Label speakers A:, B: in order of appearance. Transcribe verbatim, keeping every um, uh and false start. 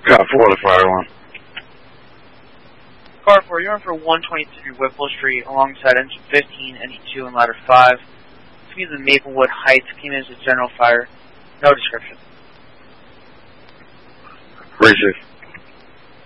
A: Car four to fire one.
B: Car four, you're in for one twenty-three Whipple Street alongside engine fifteen, engine two, and ladder five. Speed of Maplewood Heights came in as a general fire. No description.
A: Racist.